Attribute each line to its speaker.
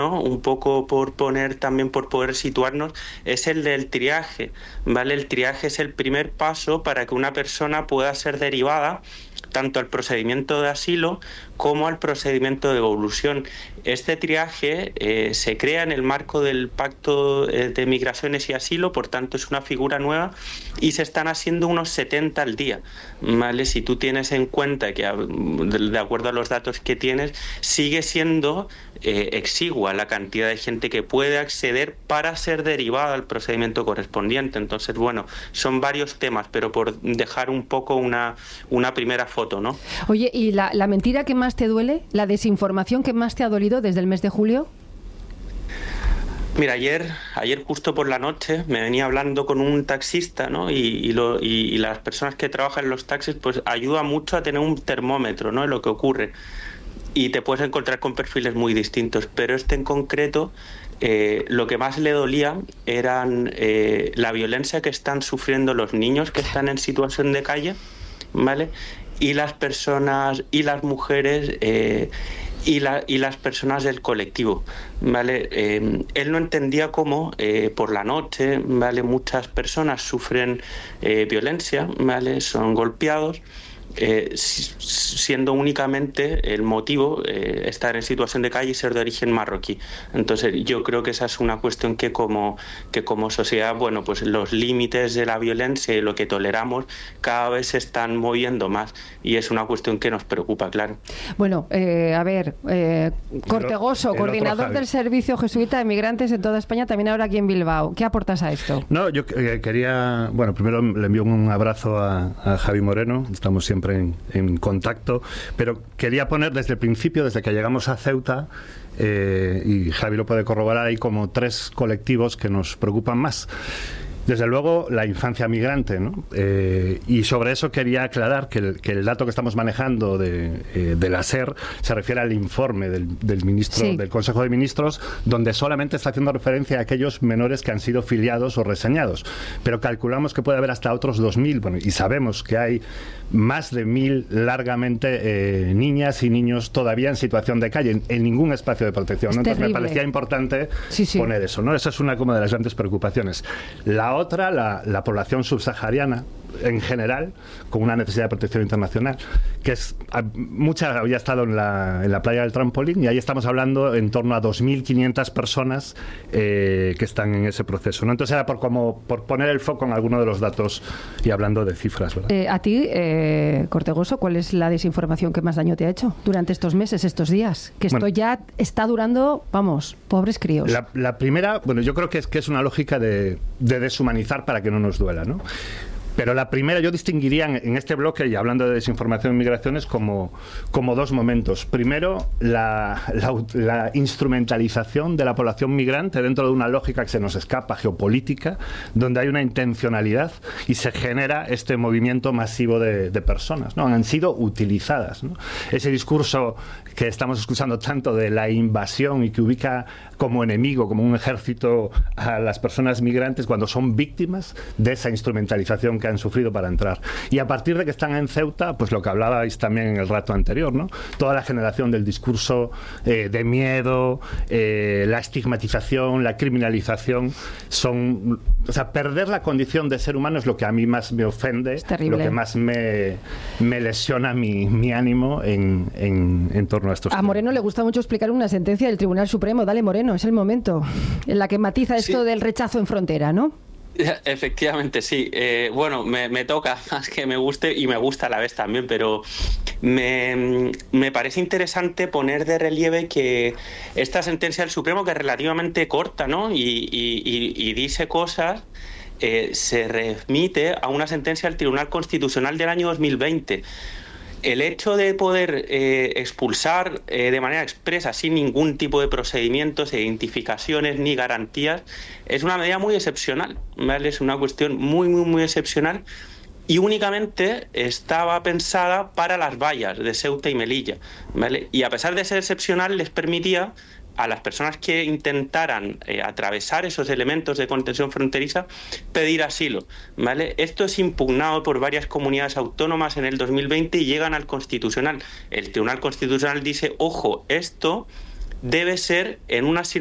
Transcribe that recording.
Speaker 1: ¿no? Un poco por poder situarnos, es el del triaje, ¿vale? El triaje es el primer paso para que una persona pueda ser derivada tanto al procedimiento de asilo como al procedimiento de devolución. Este triaje se crea en el marco del Pacto de Migraciones y Asilo, por tanto es una figura nueva y se están haciendo unos 70 al día, ¿vale? Si tú tienes en cuenta que, de acuerdo a los datos que tienes, sigue siendo exigua la cantidad de gente que puede acceder para ser derivada al procedimiento correspondiente. Entonces, bueno, son varios temas, pero por dejar un poco una primera foto, ¿no?
Speaker 2: Oye, ¿y la mentira que más te duele, la desinformación que más te ha dolido desde el mes de julio?
Speaker 1: Mira, ayer justo por la noche me venía hablando con un taxista, ¿no? Y las personas que trabajan en los taxis, pues ayuda mucho a tener un termómetro, ¿no?, de lo que ocurre. Y te puedes encontrar con perfiles muy distintos, pero este en concreto, lo que más le dolía eran la violencia que están sufriendo los niños que están en situación de calle, ¿vale? Y las personas y las mujeres y las personas del colectivo, ¿vale? Él no entendía cómo por la noche, ¿vale?, muchas personas sufren violencia, ¿vale?, son golpeados, siendo únicamente el motivo estar en situación de calle y ser de origen marroquí. Entonces yo creo que esa es una cuestión que como sociedad, bueno, pues los límites de la violencia y lo que toleramos cada vez se están moviendo más y es una cuestión que nos preocupa, claro.
Speaker 2: Bueno, a ver, Cortegoso, coordinador del Servicio Jesuita de Migrantes en toda España, también ahora aquí en Bilbao. ¿Qué aportas a esto?
Speaker 3: No, yo quería, bueno, primero le envío un abrazo a Javi Moreno, estamos siempre en contacto, pero quería poner desde el principio, desde que llegamos a Ceuta, y Javi lo puede corroborar, hay como 3 colectivos que nos preocupan más. Desde luego, la infancia migrante, ¿no? Y sobre eso quería aclarar que el dato que estamos manejando de la SER se refiere al informe del ministro, sí, del Consejo de Ministros, donde solamente está haciendo referencia a aquellos menores que han sido filiados o reseñados. Pero calculamos que puede haber hasta otros 2.000, bueno, y sabemos que hay más de 1.000 largamente niñas y niños todavía en situación de calle, en ningún espacio de protección, ¿no? Entonces me parecía importante poner eso, ¿no? Esa es una como de las grandes preocupaciones. La otra, la población subsahariana en general, con una necesidad de protección internacional, que es mucha, había estado en la playa del Trampolín, y ahí estamos hablando en torno a 2.500 personas que están en ese proceso, ¿no? Entonces era por poner el foco en alguno de los datos y hablando de cifras, ¿verdad?
Speaker 2: A ti, Cortegoso, ¿cuál es la desinformación que más daño te ha hecho durante estos meses, estos días? Que esto ya está durando, vamos, pobres críos.
Speaker 3: La primera, bueno, yo creo que es una lógica de deshumanizar para que no nos duela, ¿no? Pero la primera, yo distinguiría en este bloque, y hablando de desinformación y migraciones, como 2 momentos. Primero, la instrumentalización de la población migrante dentro de una lógica que se nos escapa, geopolítica, donde hay una intencionalidad y se genera este movimiento masivo de personas, ¿no? Han sido utilizadas, ¿no? Ese discurso que estamos escuchando tanto de la invasión y que ubica como enemigo, como un ejército a las personas migrantes cuando son víctimas de esa instrumentalización que han sufrido para entrar. Y a partir de que están en Ceuta, pues lo que hablabais también en el rato anterior, ¿no? Toda la generación del discurso de miedo, la estigmatización, la criminalización, o sea, perder la condición de ser humano es lo que a mí más me ofende, lo que más me lesiona mi ánimo en torno a estos temas.
Speaker 2: A Moreno le gusta mucho explicar una sentencia del Tribunal Supremo. Dale, Moreno, es el momento en la que matiza esto del rechazo en frontera, ¿no?
Speaker 1: Efectivamente, sí. Bueno, me toca más que me guste, y me gusta a la vez también, pero me parece interesante poner de relieve que esta sentencia del Supremo, que es relativamente corta, ¿no?, y dice cosas, se remite a una sentencia del Tribunal Constitucional del año 2020. El hecho de poder expulsar de manera expresa, sin ningún tipo de procedimientos, identificaciones ni garantías, es una medida muy excepcional, ¿vale? Es una cuestión muy, muy, muy excepcional, y únicamente estaba pensada para las vallas de Ceuta y Melilla, ¿vale? Y a pesar de ser excepcional, les permitía a las personas que intentaran atravesar esos elementos de contención fronteriza pedir asilo, ¿vale? Esto es impugnado por varias comunidades autónomas en el 2020 y llegan al Constitucional. El Tribunal Constitucional dice, ojo, esto debe ser en una